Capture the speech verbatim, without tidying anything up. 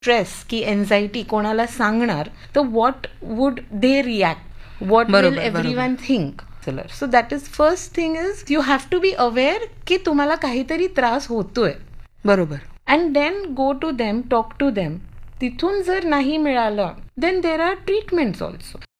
Stress की anxiety कोणाला सांगणार तर what would they react, what will every one think. So that is first thing is you have to be aware की तुम्हाला काहीतरी त्रास होतोय. बरोबर. And then go to them, talk to them. तिथून जर नाही मिळालं then there are treatments also.